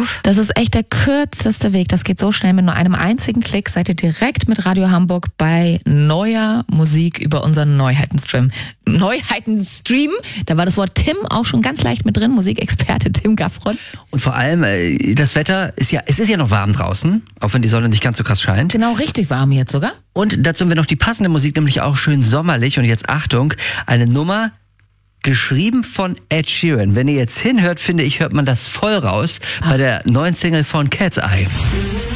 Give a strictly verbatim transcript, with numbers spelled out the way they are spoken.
auf. Das ist echt der kürzeste Weg. Das geht so schnell. Mit nur einem einzigen Klick seid ihr direkt mit Radio Hamburg bei neuer Musik über unseren Neuheitenstream. Neuheitenstream, da war das Wort Tim auch schon ganz leicht mit drin. Musikexperte Tim Gaffron. Und vor allem, das Wetter ist ja, es ist ja noch warm draußen, auch wenn die Sonne nicht ganz so krass scheint. Genau, richtig warm jetzt sogar. Und dazu haben wir noch die passende Musik, nämlich auch schön sommerlich. Und jetzt Achtung, eine Nummer geschrieben von Ed Sheeran. Wenn ihr jetzt hinhört, finde ich, hört man das voll raus. Ach. Bei der neuen Single von Cat's Eye.